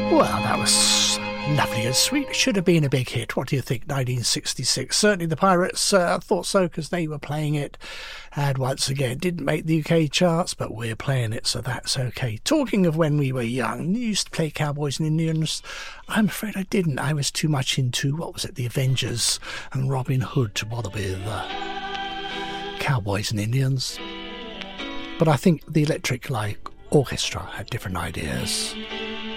Well, that was lovely and sweet. It should have been a big hit. What do you think? 1966. Certainly the Pirates thought so, because they were playing it. And once again, it didn't make the UK charts, but we're playing it, so that's okay. Talking of when we were young, you used to play Cowboys and Indians. I'm afraid I didn't. I was too much into, what was it, the Avengers and Robin Hood to bother with Cowboys and Indians. But I think the Electric Light Orchestra had different ideas.